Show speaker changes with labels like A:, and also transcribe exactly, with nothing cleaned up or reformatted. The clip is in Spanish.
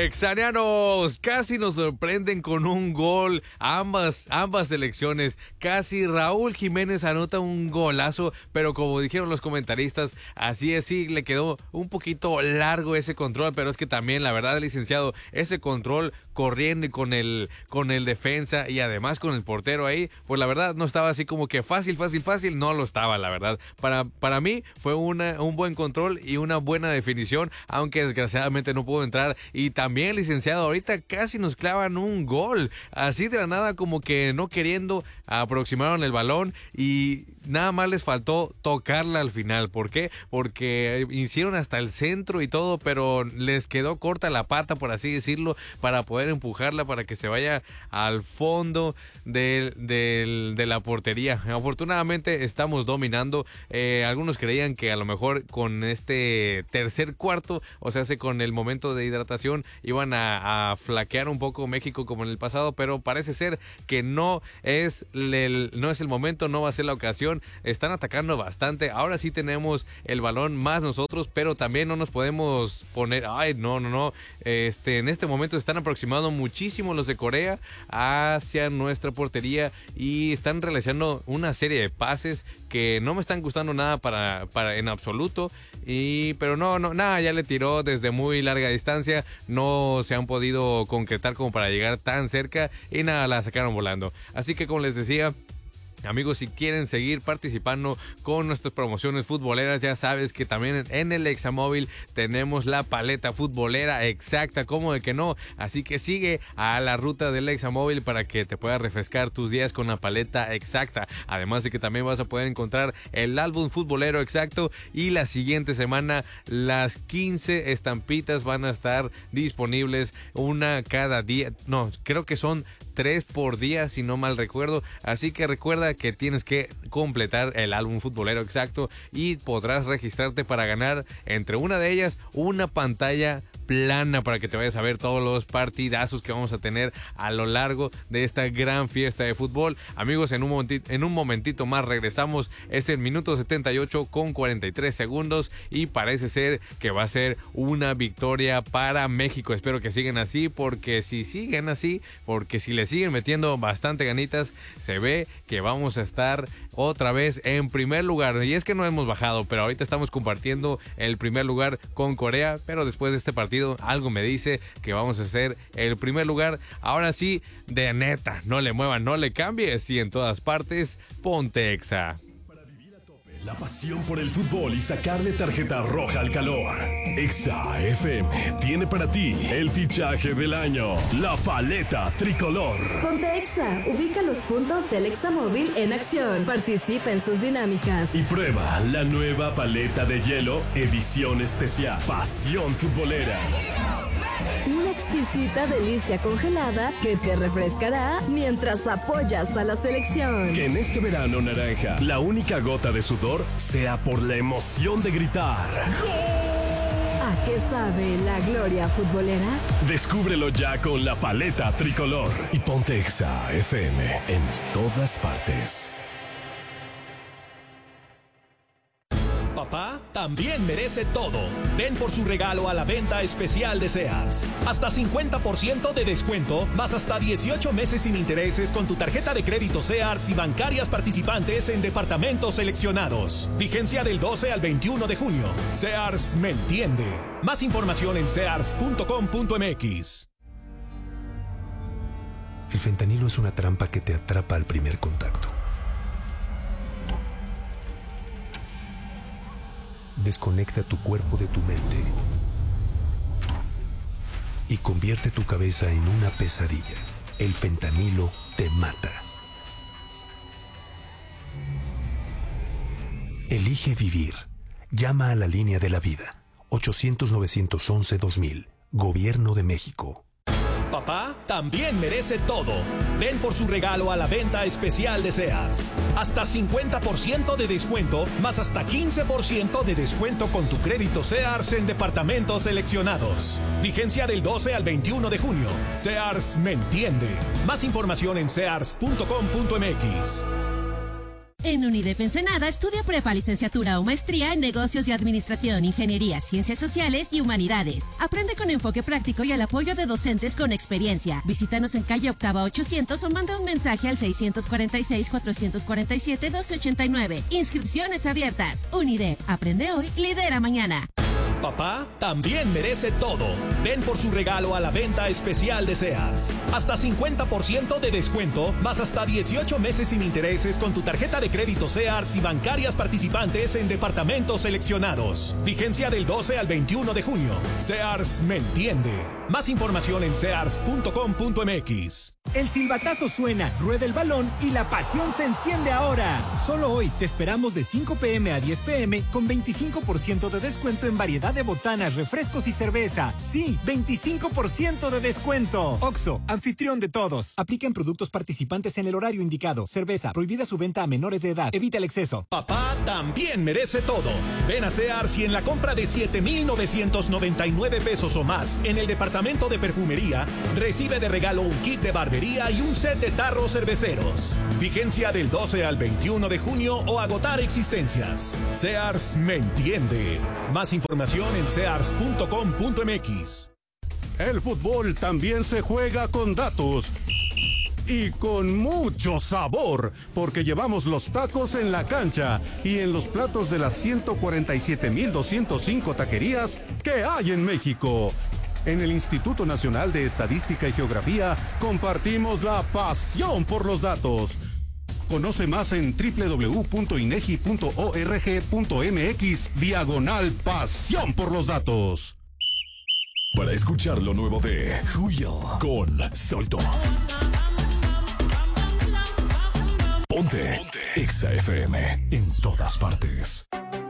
A: Texanianos, casi nos sorprenden con un gol. Ambas, ambas selecciones. Casi Raúl Jiménez anota un golazo, pero como dijeron los comentaristas, así es, sí, le quedó un poquito largo ese control, pero es que también, la verdad, licenciado, ese control corriendo y con el, con el defensa y además con el portero ahí, pues la verdad no estaba así como que fácil, fácil, fácil, no lo estaba, la verdad. Para, para mí fue una, un buen control y una buena definición, aunque desgraciadamente no pudo entrar. Y también, licenciado, ahorita casi nos clavan un gol, así de la nada, como que no queriendo, aproximaron el balón y nada más les faltó tocarla al final. ¿Por qué? Porque hicieron hasta el centro y todo, pero les quedó corta la pata, por así decirlo, para poder empujarla para que se vaya al fondo de, de, de la portería. Afortunadamente estamos dominando. Eh, algunos creían que a lo mejor con este tercer cuarto, o sea, con el momento de hidratación, iban a, a flaquear un poco México como en el pasado, pero parece ser que no es el, no es el momento, no va a ser la ocasión. Están atacando bastante. Ahora sí tenemos el balón más nosotros, pero también no nos podemos poner, ay, no, no, no. Este, en este momento están aproximando muchísimo los de Corea hacia nuestra portería y están realizando una serie de pases que no me están gustando nada para, para en absoluto. Y, pero no, no, nada, ya le tiró desde muy larga distancia, no se han podido concretar como para llegar tan cerca y nada, la sacaron volando. Así que como les decía, amigos, si quieren seguir participando con nuestras promociones futboleras, ya sabes que también en el Examóvil tenemos la paleta futbolera exacta, como de que no. Así que sigue a la ruta del Examóvil para que te puedas refrescar tus días con la paleta exacta. Además de que también vas a poder encontrar el álbum futbolero exacto y la siguiente semana las quince estampitas van a estar disponibles, una cada día. No, creo que son tres por día, si no mal recuerdo. Así que recuerda que tienes que completar el álbum futbolero exacto y podrás registrarte para ganar, entre una de ellas, una pantalla plana para que te vayas a ver todos los partidazos que vamos a tener a lo largo de esta gran fiesta de fútbol. Amigos, en un momentito, en un momentito más regresamos. Es el minuto setenta y ocho con cuarenta y tres segundos y parece ser que va a ser una victoria para México. Espero que sigan así, porque si siguen así, porque si le siguen metiendo bastante ganitas, se ve que vamos a estar otra vez en primer lugar. Y es que no hemos bajado, pero ahorita estamos compartiendo el primer lugar con Corea, pero después de este partido algo me dice que vamos a ser el primer lugar. Ahora sí, de neta, no le muevan, no le cambies, y en todas partes, ponte Exa.
B: La pasión por el fútbol y sacarle tarjeta roja al calor. Exa F M tiene para ti el fichaje del año, la paleta tricolor.
C: Ponte Exa, ubica los puntos del Examóvil en acción, participa en sus dinámicas
B: y prueba la nueva paleta de hielo edición especial, pasión futbolera.
C: Una exquisita delicia congelada que te refrescará mientras apoyas a la selección.
B: Que en este verano naranja, la única gota de sudor sea por la emoción de gritar ¡Gol!
C: ¿A qué sabe la gloria futbolera?
B: Descúbrelo ya con la paleta tricolor. Y ponte Exa F M en todas partes.
D: Papá también merece todo. Ven por su regalo a la venta especial de Sears. Hasta cincuenta por ciento de descuento, más hasta dieciocho meses sin intereses con tu tarjeta de crédito Sears y bancarias participantes en departamentos seleccionados. Vigencia del doce al veintiuno de junio. Sears me entiende. Más información en sears punto com punto m x.
E: El fentanilo es una trampa que te atrapa al primer contacto. Desconecta tu cuerpo de tu mente y convierte tu cabeza en una pesadilla. El fentanilo te mata. Elige vivir. Llama a la línea de la vida. ochocientos, novecientos once, dos mil. Gobierno de México.
D: Papá también merece todo. Ven por su regalo a la venta especial de Sears. Hasta cincuenta por ciento de descuento, más hasta quince por ciento de descuento con tu crédito Sears en departamentos seleccionados. Vigencia del doce al veintiuno de junio. Sears me entiende. Más información en sears punto com punto m x.
F: En UNIDEP Ensenada estudia prepa, licenciatura o maestría en negocios y administración, ingeniería, ciencias sociales y humanidades. Aprende con enfoque práctico y el apoyo de docentes con experiencia. Visítanos en calle Octava ochocientos o manda un mensaje al seiscientos cuarenta y seis, cuatrocientos cuarenta y siete, doce ochenta y nueve. Inscripciones abiertas. UNIDEP. Aprende hoy, lidera mañana.
D: Papá también merece todo. Ven por su regalo a la venta especial de Sears. Hasta cincuenta por ciento de descuento, más hasta dieciocho meses sin intereses con tu tarjeta de crédito Sears y bancarias participantes en departamentos seleccionados. Vigencia del doce al veintiuno de junio. Sears me entiende. Más información en sears punto com punto m x.
G: El silbatazo suena, rueda el balón y la pasión se enciende ahora. Solo hoy te esperamos de cinco p m a diez p m con veinticinco por ciento de descuento en variedad de botanas, refrescos y cerveza. Sí, veinticinco por ciento de descuento. Oxxo, anfitrión de todos. Aplica en productos participantes en el horario indicado. Cerveza, prohibida su venta a menores de edad. Evita el exceso.
D: Papá también merece todo. Ven a Sears y en la compra de siete mil novecientos noventa y nueve pesos o más en el departamento de perfumería, recibe de regalo un kit de barbería y un set de tarros cerveceros. Vigencia del doce al veintiuno de junio o agotar existencias. Sears me entiende. Más información en sears punto com punto m x.
H: El fútbol también se juega con datos. Y con mucho sabor, porque llevamos los tacos en la cancha y en los platos de las ciento cuarenta y siete mil doscientas cinco taquerías que hay en México. En el Instituto Nacional de Estadística y Geografía compartimos la pasión por los datos. Conoce más en doble u doble u doble u punto inegi punto org punto m x diagonal pasión por los datos.
B: Para escuchar lo nuevo de Julio con Solto. Ponte, Ponte. Exa F M en todas partes.